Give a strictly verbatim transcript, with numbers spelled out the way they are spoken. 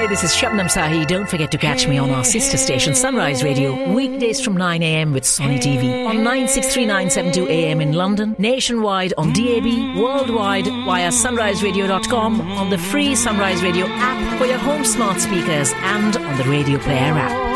Hi, this is Shabnam Sahi. Don't forget to catch me on our sister station Sunrise Radio weekdays from nine a.m. with Sonny T V on nine six three nine seven two a m in London, nationwide on D A B, worldwide via sunrise radio dot com, on the free Sunrise Radio app for your home smart speakers and on the Radio Player app.